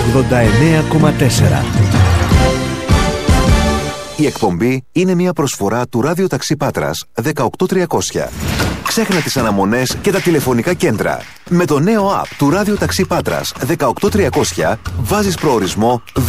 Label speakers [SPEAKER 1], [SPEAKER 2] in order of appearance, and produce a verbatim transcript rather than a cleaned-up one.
[SPEAKER 1] ογδόντα εννέα κόμμα τέσσερα.
[SPEAKER 2] Η εκπομπή είναι μια προσφορά του ραδιοταξί Πάτρας δεκαοκτώ τριακόσια. Ξέχνα τις αναμονές και τα τηλεφωνικά κέντρα. Με το νέο app του ραδιοταξί Πάτρας δεκαοκτώ τριακόσια βάζεις προορισμό